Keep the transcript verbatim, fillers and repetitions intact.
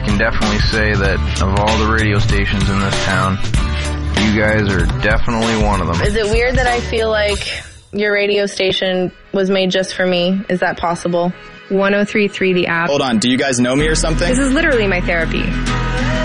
can definitely say that of all the radio stations in this town, you guys are definitely one of them. Is it weird that I feel like your radio station was made just for me? Is that possible? one oh three point three The App. Hold on, do you guys know me or something? This is literally my therapy.